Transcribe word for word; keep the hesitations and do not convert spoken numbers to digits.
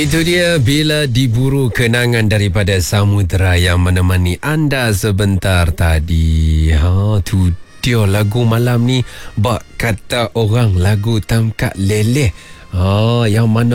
Itu dia Bila Diburu, kenangan daripada samudera yang menemani anda sebentar tadi. Ha, tu dia lagu malam ni. Bak kata orang lagu Tamkat Leleh. Ha, yang mana